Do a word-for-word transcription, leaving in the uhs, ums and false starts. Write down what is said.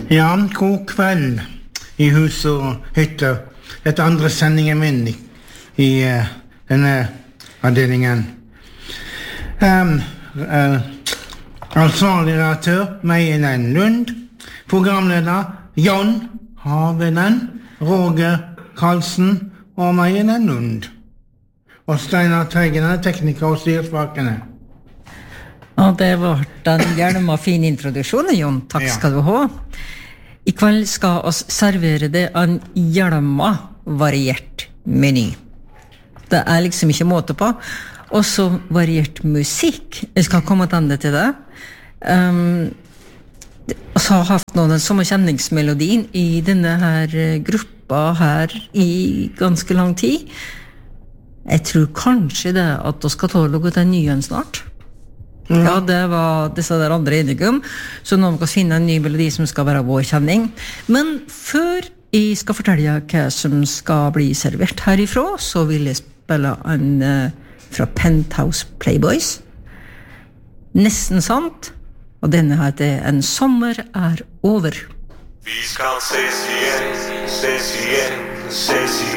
Ja, god kveld i hus og hytter. Et andre sendingen min i, i uh, denne avdelingen. Um, uh, ansvarlig redaktør, Meinen Lund. Programleder, Jon Havenen, Roger Karlsen og Meinen Lund. Og Steinar Teigen er tekniker og styrsvakene. Ja, det var en hjelm og fin introduksjon, Jon. Takk skal du ha. I kveld skal oss servere det en hjelma variert meny. Det er liksom ikke måte på. Også variert musikk. Jeg skal komme tilbake til det. Um, og så har jeg haft noen som kjenningsmelodien i denne her gruppa her i ganske lang tid. Jeg tror kanskje det at vi skal ta og lage den nye snart. Mm. Ja, det var disse der andre enige om. Så nå må vi finne en ny melodi som skal være vår kjenning. Men før jeg skal fortelle hva som skal bli servert herifra, så vil jeg spille en uh, fra Penthouse Playboys. Nesten sant. Og denne heter En sommer er over. Vi skal ses igjen, ses igjen, ses igjen.